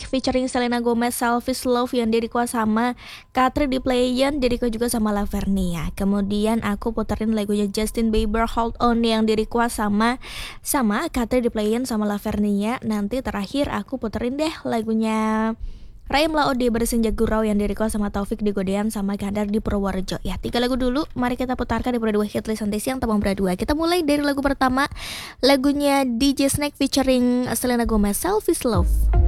featuring Selena Gomez, Selfish Love yang di-request sama Katri di Playen, di-request juga sama Lavernia. Kemudian aku puterin lagunya Justin Bieber Hold On yang di-request sama Katri di Playen sama Lavernia. Nanti terakhir aku puterin deh lagunya Raim Laode Bersenja Gurau yang di-request sama Taufik di Godean sama Gandar di Purworejo. Ya, 3 lagu dulu, mari kita putarkan di Berdua Hitlist Santai Siang Tabang Berdua. Kita mulai dari lagu pertama, lagunya DJ Snake featuring Selena Gomez, Selfish Love.